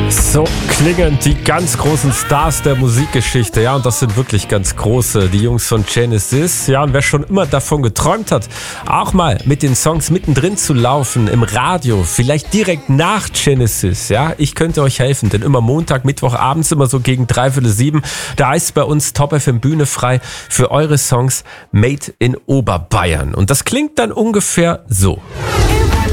So klingen die ganz großen Stars der Musikgeschichte. Ja, und das sind wirklich ganz große, die Jungs von Genesis. Ja, und wer schon immer davon geträumt hat, auch mal mit den Songs mittendrin zu laufen, im Radio, vielleicht direkt nach Genesis. Ja, ich könnte euch helfen, denn immer Montag, Mittwoch abends, immer so gegen 6:45, da heißt bei uns Top FM Bühne frei für eure Songs Made in Oberbayern. Und das klingt dann ungefähr so.